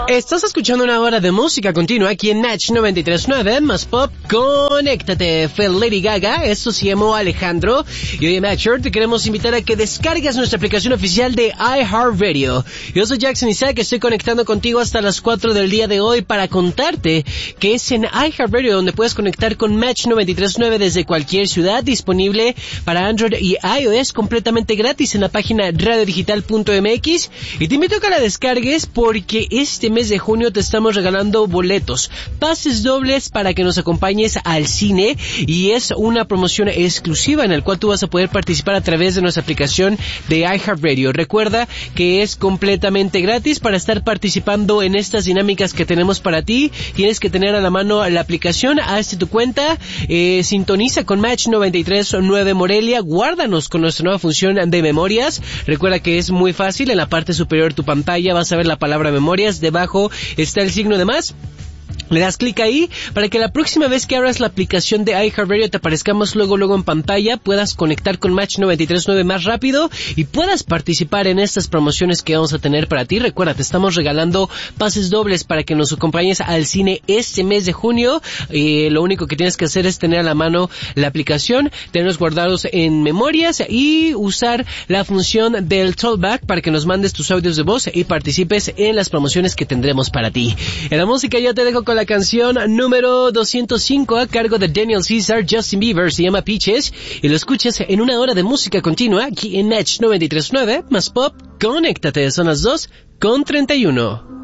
Estás escuchando una hora de música continua aquí en Match 93.9, más pop, conéctate. Fue Lady Gaga, esto se llamó Alejandro. Y hoy en Matcher te queremos invitar a que descargues nuestra aplicación oficial de iHeartRadio. Yo soy Jackson Isaac, estoy conectando contigo hasta las 4 del día de hoy para contarte que es en iHeartRadio donde puedes conectar con Match 93.9 desde cualquier ciudad, disponible para Android y iOS completamente gratis en la página radiodigital.mx. Y te invito a que la descargues porque este mes de junio te estamos regalando boletos, pases dobles para que nos acompañes al cine, y es una promoción exclusiva en la cual tú vas a poder participar a través de nuestra aplicación de iHeartRadio. Recuerda que es completamente gratis. Para estar participando en estas dinámicas que tenemos para ti, tienes que tener a la mano la aplicación, hazte tu cuenta, sintoniza con Match 93.9 Morelia, guárdanos con nuestra nueva función de memorias. Recuerda que es muy fácil, en la parte superior de tu pantalla vas a ver la palabra memorias, debajo está el signo de más. Le das clic ahí para que la próxima vez que abras la aplicación de iHeartRadio te aparezcamos luego en pantalla, puedas conectar con Match 93.9 más rápido y puedas participar en estas promociones que vamos a tener para ti. Recuerda, te estamos regalando pases dobles para que nos acompañes al cine este mes de junio. Lo único que tienes que hacer es tener a la mano la aplicación, tenerlos guardados en memorias y usar la función del Talkback para que nos mandes tus audios de voz y participes en las promociones que tendremos para ti. En la música yo te dejo con la canción número 205 a cargo de Daniel Caesar, Justin Bieber, se llama Peaches, y lo escuchas en una hora de música continua aquí en Match 93.9 más pop, conéctate, son las 2:31.